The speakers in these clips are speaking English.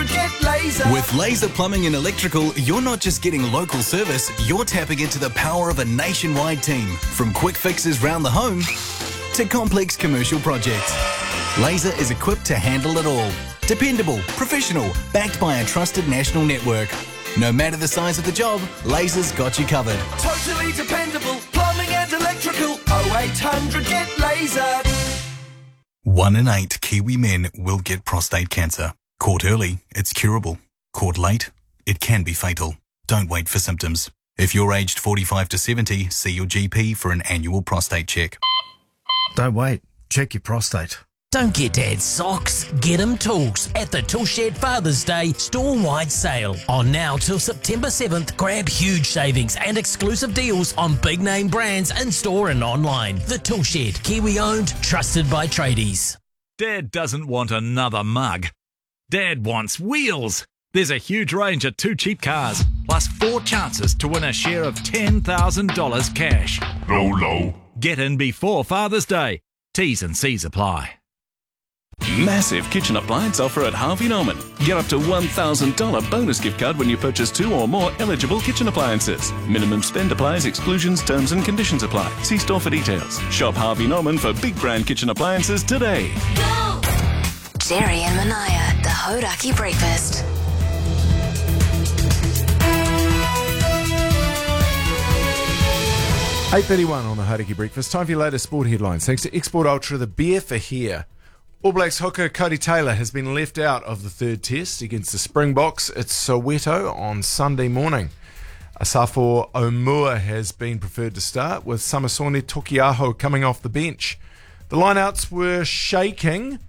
get Laser. With Laser Plumbing and Electrical, you're not just getting local service, you're tapping into the power of a nationwide team. From quick fixes round the home to complex commercial projects. Laser is equipped to handle it all. Dependable, professional, backed by a trusted national network. No matter the size of the job, Laser's got you covered. Totally dependable, plumbing and electrical. 0800 get Laser. 1 in 8 Kiwi men will get prostate cancer. Caught early, it's curable. Caught late, it can be fatal. Don't wait for symptoms. If you're aged 45 to 70, see your GP for an annual prostate check. Don't wait. Check your prostate. Don't get Dad's socks, get him tools at the Toolshed Father's Day store-wide sale. On now till September 7th, grab huge savings and exclusive deals on big name brands in-store and online. The Toolshed, Kiwi-owned, trusted by tradies. Dad doesn't want another mug. Dad wants wheels. There's a huge range of 2 cheap cars, plus 4 chances to win a share of $10,000 cash. Low. Get in before Father's Day. T's and C's apply. Massive kitchen appliance offer at Harvey Norman. Get up to $1,000 bonus gift card when you purchase 2 or more eligible kitchen appliances. Minimum spend applies, exclusions, terms and conditions apply. See store for details. Shop Harvey Norman for big brand kitchen appliances today. Go! Jerry and Manaya, the Hodaki Breakfast. $8:31 on the Hodaki Breakfast. Time for your latest sport headlines. Thanks to Export Ultra, the beer for here. All Blacks hooker Cody Taylor has been left out of the third test against the Springboks at Soweto on Sunday morning. Asafo Omua has been preferred to start, with Samasone Tokiaho coming off the bench. The lineouts were shaking.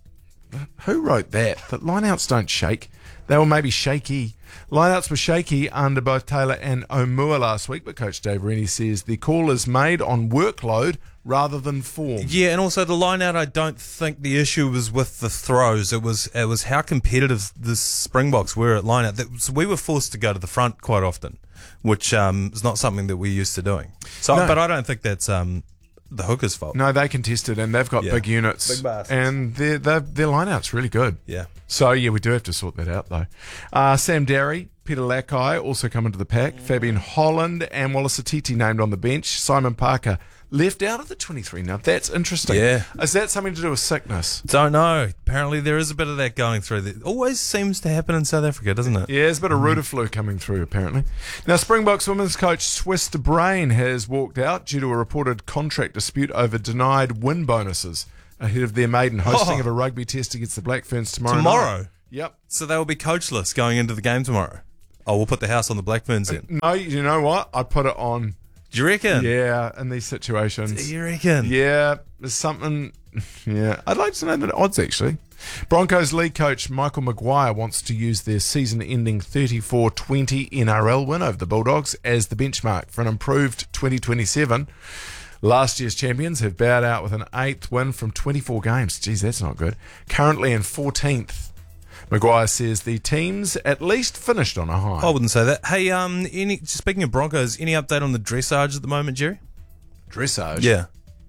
Who wrote that? That lineouts don't shake. They were maybe shaky. Lineouts were shaky under both Taylor and Omua last week, but Coach Dave Rennie says the call is made on workload rather than form. Yeah, and also the line-out, I don't think the issue was with the throws. It was how competitive the Springboks were at line-out. We were forced to go to the front quite often, which is not something that we're used to doing. So, no. But I don't think that's the hooker's fault. No, they contested, and they've got big units. Big bastards. And their line-out's really good. Yeah. So, yeah, we do have to sort that out, though. Sam Darry, Peter Lakai also come into the pack. Fabian Holland and Wallace Atiti named on the bench. Simon Parker left out of the 23. Now, that's interesting. Yeah. Is that something to do with sickness? Don't know. Apparently there is a bit of that going through. It always seems to happen in South Africa, doesn't it? Yeah, there's a bit of Rutaflu coming through, apparently. Now, Springboks women's coach Swiss de Bruin has walked out due to a reported contract dispute over denied win bonuses ahead of their maiden hosting of a rugby test against the Black Ferns tomorrow night. Yep. So they will be coachless going into the game tomorrow. Oh, we'll put the house on the Black Ferns then. No, you know what? I'd put it on. Do you reckon? Yeah, in these situations. Do you reckon? Yeah, there's something. Yeah, I'd like to know the odds, actually. Broncos lead coach Michael Maguire wants to use their season-ending 34-20 NRL win over the Bulldogs as the benchmark for an improved 2027. Last year's champions have bowed out with an 8th win from 24 games. Geez, that's not good. Currently in 14th. Maguire says the team's at least finished on a high. I wouldn't say that. Hey, speaking of Broncos, any update on the dressage at the moment, Jerry? Dressage? Yeah.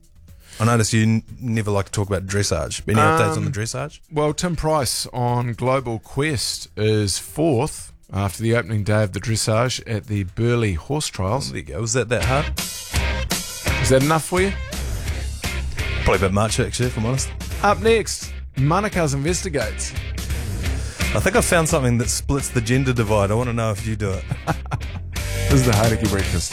I notice you never like to talk about dressage. Any updates on the dressage? Well, Tim Price on Global Quest is 4th after the opening day of the dressage at the Burleigh Horse Trials. There you go. Was that hard? Is that enough for you? Probably a bit much, actually, if I'm honest. Up next, Manukau's investigates. I think I've found something that splits the gender divide. I want to know if you do it. This is the Hodaki Breakfast.